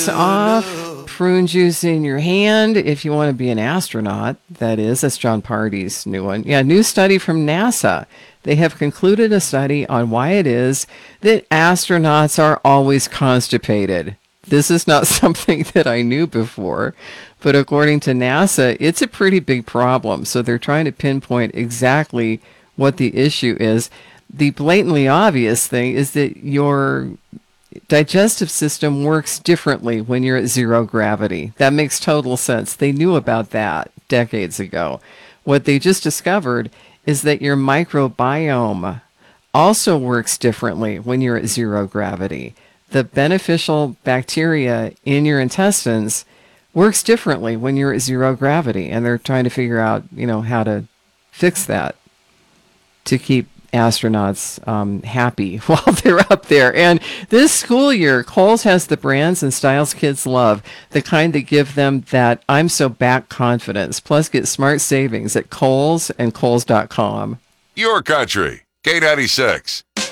face off, prune juice in your hand if you want to be an astronaut. That is, that's John Party's new one. Yeah, new study from NASA. They have concluded a study on why it is that astronauts are always constipated. This is not something that I knew before, but according to NASA, it's a pretty big problem. So they're trying to pinpoint exactly what the issue is. The blatantly obvious thing is that your digestive system works differently when you're at zero gravity. That makes total sense. They knew about that decades ago. What they just discovered is that your microbiome also works differently when you're at zero gravity. The beneficial bacteria in your intestines works differently when you're at zero gravity, and they're trying to figure out, how to fix that to keep astronauts happy while they're up there. And this school year, Kohl's has the brands and styles kids love, the kind that give them that I'm so back confidence. Plus, get smart savings at Kohl's and Kohl's.com. Your country, K96.